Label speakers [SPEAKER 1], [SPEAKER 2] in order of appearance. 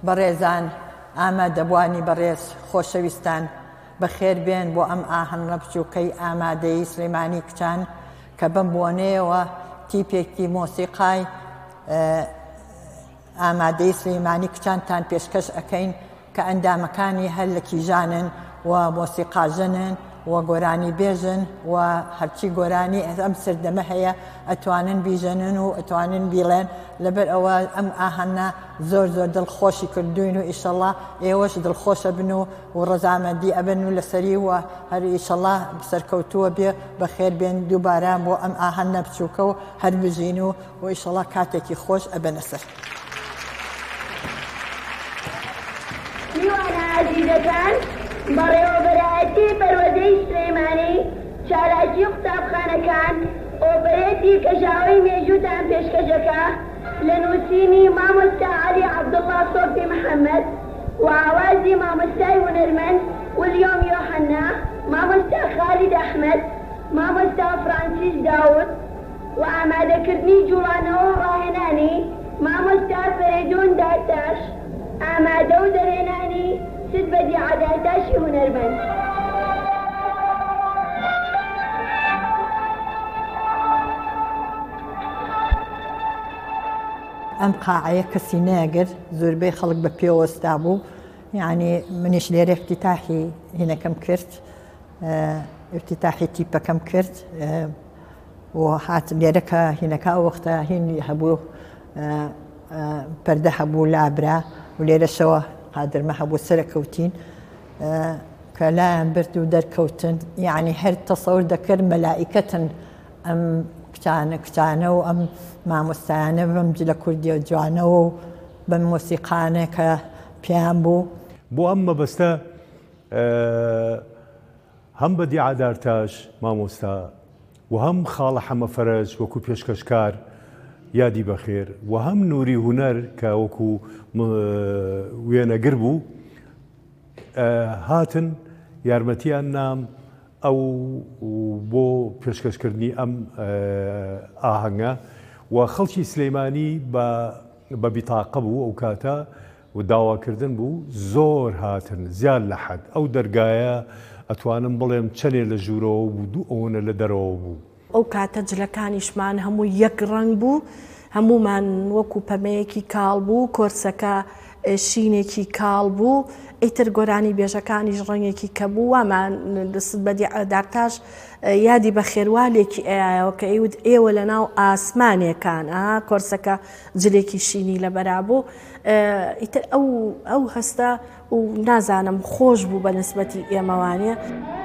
[SPEAKER 1] بەڕێزان ئامادەبوانی بەڕێز خۆشەویستان بەخێر بێن بۆ ئەم ئاهەنگە بچووکەی ئامادەیی سلێمانی کچان کە بەم بۆنەیەوە تیپێکی مۆسیقای ئامادەی سلێمانی کچانتان پێشکەش ئەەکەین کە ئەندامەکانی هەر لە کیژانن و مۆسیقاژنن و گۆرانی بێژن و هەرچی گۆرانی ئەم سردەمە هەیە ئەتوانن بیژەنن و ئەتوانن بیڵێن لەبەر ئەوە ئەم ئاهەنە زۆر زۆر دڵخۆشی کردوین و ئیشەڵڵا ئێوەش دڵخۆشە بن و ڕەزامەندی ئەبن و لەسەری و هەر ئیشەڵڵا سەرکەوتووە بێ بەخێر بێن دووبارە بۆ ئەم ئاهەنە بچووکە و هەر بژین و ئیشەڵڵا کاتێکی خۆش ئەبەنە سەر.
[SPEAKER 2] میوانە عەزیزەکان بەڕێوەبەرایەتی پەروەردەی سلێمانی چالاکی قوتابخانەکان ئۆپەرێتی کەژاوەی مێژووتان پێشکەشەکە لە نووسینی مامۆستا عەلی عەبدوڵڵا سۆفی محەممەد و ئاوازی مامۆستای هونەرمەند ولیۆم یۆحەنا، مامۆستا خالید ئەحمەد، مامۆستا فرانسیس داوود و ئامادەکردنی جوڵانەوە و ڕاهێنانی مامۆستا فەرێدۆن دارتاش، ئامادە و دەرهێنانی سد بەدیع دارتاشی هونەرمەند.
[SPEAKER 1] ئەم قاعەیە کەسی ناگرت، زۆربەی خەڵک بە پێوەستا بوو، یعنی منیش لێرە افتتاحی هینەکەم کرد، افتتاحی تیپەکەم کرد و هات لێرە کە هینەکە ئەو وەختە هینی هەبوو پەردە هەبوو لابرا و لێرەشەوە قادرمە هەبوو سەرکەوتین کە لایەن برد و دەرکەوتن، یعنی هەر تەسەور دەکرد مەلائیکەتن ئەم کچانە و ئەم مامۆستایانە بەم جلە کوردیە جوانەوە و بەم مۆسیقانە کە پێیان بوو.
[SPEAKER 3] بۆ ئەم مەبەستە هەم بەدیع دارتاش مامۆستا و هەم خاڵە حەمە فەرەج وەکو پێشکەشکار یادی بەخێر و هەم نووری هونەر کە وەکو وێنەگر بوو هاتن یارمەتیان نام ئەو بۆ پێشکەشکردنی ئەم ئاهەنگە و خەڵکی سلێمانی بە بیتاقە بوو ئەو کاتە و داواکردن بوو زۆر هاتن زیاد لە حەد. ئەو دەرگایە ئەتوانم بڵێم چەندێ لە ژوورەوە بوو دوو ئەوەنە لە دەرەوە بوو.
[SPEAKER 4] ئەو کاتە جلەکانیشمان هەموو یەک ڕنگ بوو، هەمومان وەکو پەمەیەکی کاڵ بوو، کۆرسەکە شینێکی کاڵ بوو، ئیتر گۆرانی بێژەکانیش ڕەنگێکی کە بوو. وامان دەست بەدیع دارتاش یادی بە خێروالێکی ئایەوە کە ئێوە لە ناو ئاسمانێکان کۆرسەکە جلێکی شینی لە بەرابوو. ئیتر ئەو هەستە و نازانم خۆش بوو بە نسبەتی ئێمەوانێ.